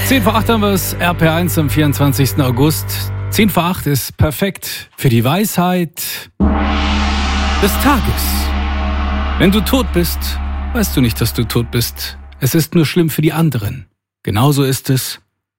10 vor 8 haben wir es, RPR1 am 24. August. 10 vor 8 ist perfekt für die Weisheit des Tages. Wenn du tot bist, weißt du nicht, dass du tot bist. Es ist nur schlimm für die anderen. Genauso ist es,